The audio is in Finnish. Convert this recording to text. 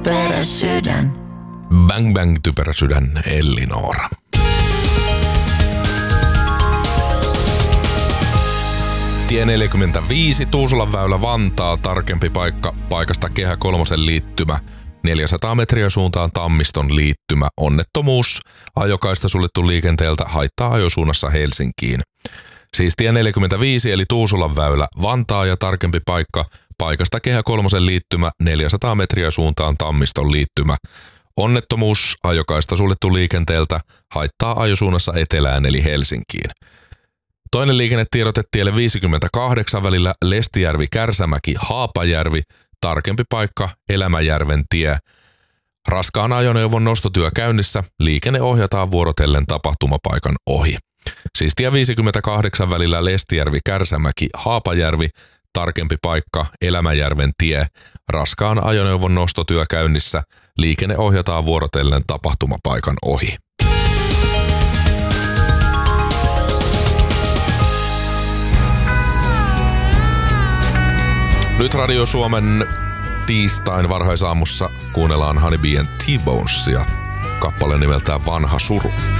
typerä sydän. Bang bang typerä sydän, Ellinora. Tie 45, Tuusulan väylä Vantaa, tarkempi paikka, paikasta Kehä kolmosen liittymä, 400 metriä suuntaan Tammiston liittymä, onnettomuus, ajokaista suljettu liikenteeltä, haittaa ajosuunnassa Helsinkiin. Siis tie 45 eli Tuusulan väylä Vantaa ja tarkempi paikka, paikasta Kehä kolmosen liittymä, 400 metriä suuntaan Tammiston liittymä, onnettomuus, ajokaista suljettu liikenteeltä, haittaa ajosuunnassa etelään eli Helsinkiin. Toinen liikennetiedote tielle 58 välillä Lestijärvi-Kärsämäki-Haapajärvi, tarkempi paikka Elämäjärven tie. Raskaan ajoneuvon nostotyö käynnissä, liikenne ohjataan vuorotellen tapahtumapaikan ohi. Siis tie 58 välillä Lestijärvi-Kärsämäki-Haapajärvi, tarkempi paikka Elämäjärven tie. Raskaan ajoneuvon nostotyö käynnissä, liikenne ohjataan vuorotellen tapahtumapaikan ohi. Nyt Radio Suomen tiistain varhaisaamussa kuunnellaan Honey Bee and T-Bonesia, kappale nimeltään Vanha suru.